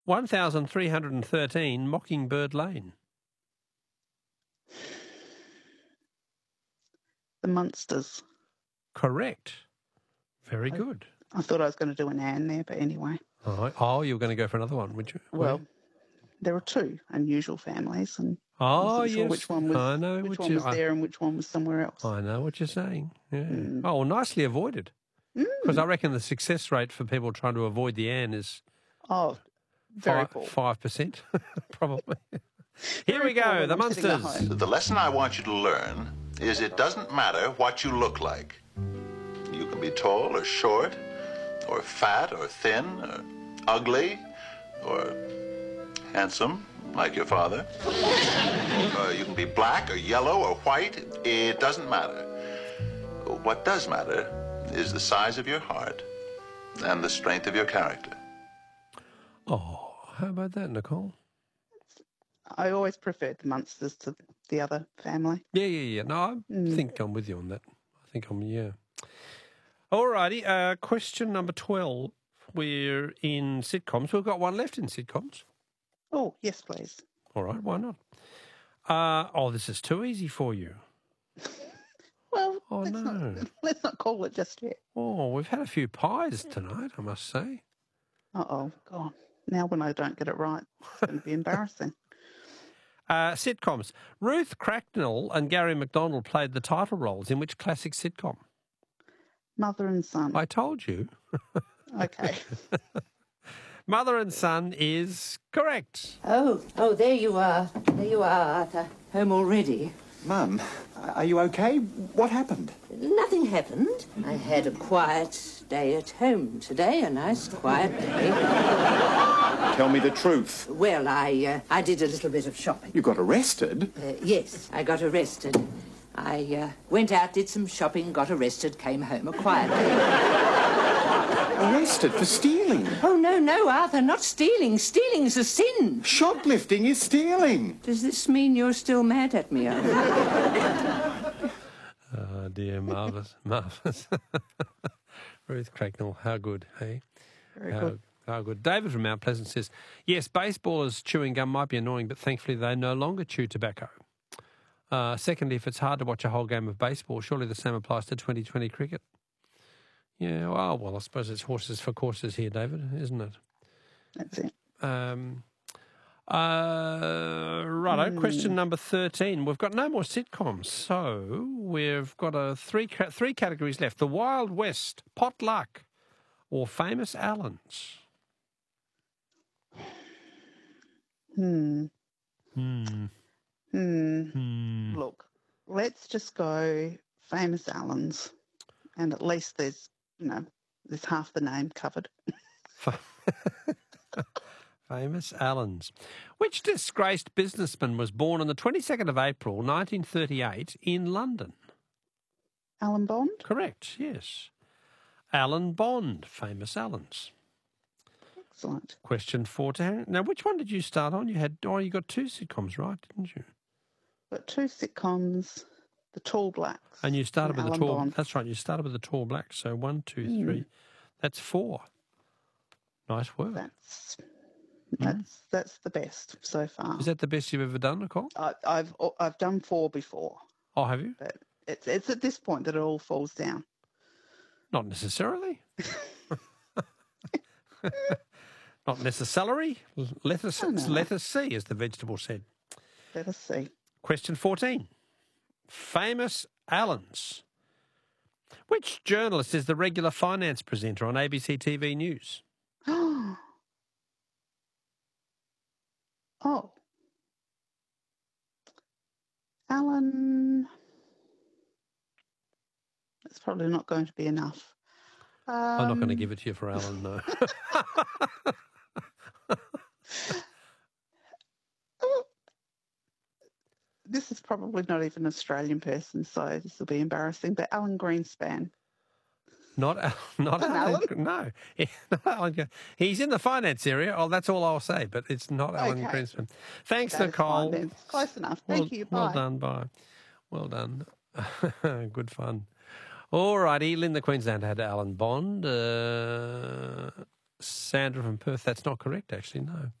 1313 Mockingbird Lane. The Munsters. Correct. Very good. I thought I was going to do an Anne there, but anyway. Oh, you were going to go for another one, would you? Well, there were two unusual families, and I wasn't yes, sure which one was there and which one was somewhere else. I know what you're saying. Yeah. Oh, well, nicely avoided. Because I reckon the success rate for people trying to avoid the Anne is very poor. 5%, probably. Here we go, the Munsters. The lesson I want you to learn is it doesn't matter what you look like. You can be tall or short, or fat or thin, or ugly, or handsome, like your father. You can be black or yellow or white. It doesn't matter. What does matter is the size of your heart and the strength of your character. Oh, how about that, Nicole? I always preferred the Munsters to the other family. Yeah. No, I think I'm with you on that. All righty, question number 12. We're in sitcoms. We've got one left in sitcoms. Oh, yes, please. All right, why not? This is too easy for you. Well, let's not call it just yet. Oh, we've had a few pies tonight, I must say. Uh-oh, God. Now when I don't get it right, it's going to be embarrassing. Sitcoms. Ruth Cracknell and Gary McDonald played the title roles in which classic sitcom? Mother and Son. I told you. Okay. Mother and Son is correct. Oh, there you are. There you are, Arthur. Home already. Mum, are you okay? What happened? Nothing happened. I had a quiet day at home today, a nice quiet day. Tell me the truth. Well, I did a little bit of shopping. You got arrested? Yes, I got arrested. I went out, did some shopping, got arrested, came home a quiet day. Arrested for stealing? Oh, no, Arthur, not stealing. Stealing's a sin. Shoplifting is stealing. Does this mean you're still mad at me, Arthur? Oh, dear, marvellous. Ruth Cracknell, how good, hey? Very good. How good. David from Mount Pleasant says, yes, baseballers chewing gum might be annoying, but thankfully they no longer chew tobacco. Secondly, if it's hard to watch a whole game of baseball, surely the same applies to 2020 cricket. Yeah, well, I suppose it's horses for courses here, David, isn't it? That's it. Righto, question number 13. We've got no more sitcoms, so we've got three categories left. The Wild West, Potluck, or Famous Allens? Look, let's just go Famous Allens, and at least there's half the name covered. Famous Allens. Which disgraced businessman was born on the 22nd of April, 1938 in London? Alan Bond? Correct, yes. Alan Bond, Famous Allens. Excellent. Question 14. Now, which one did you start on? You got two sitcoms, right, didn't you? Got two sitcoms, The Tall Blacks. And you started with Alan the Tall... Bond. That's right, you started with the Tall Blacks. So 1, 2, 3. That's 4. Nice work. That's the best so far. Is that the best you've ever done, Nicole? I've done 4 before. Oh, have you? But it's at this point that it all falls down. Not necessarily. Not necessarily. Let us see, as the vegetable said. Let us see. Question 14. Famous Allens. Which journalist is the regular finance presenter on ABC TV News? Oh. Alan. It's probably not going to be enough. I'm not going to give it to you for Alan, no. This is probably not even an Australian person, so this will be embarrassing, but Alan Greenspan. Not Alan. No, not Alan. He's in the finance area. Oh, that's all I'll say. But it's not Alan Greenspan. Thanks, Nicole. Fine, close enough. Thank you. Bye. Well done. Bye. Well done. Good fun. All righty. Linda Queensland had Alan Bond. Sandra from Perth. That's not correct, actually, no.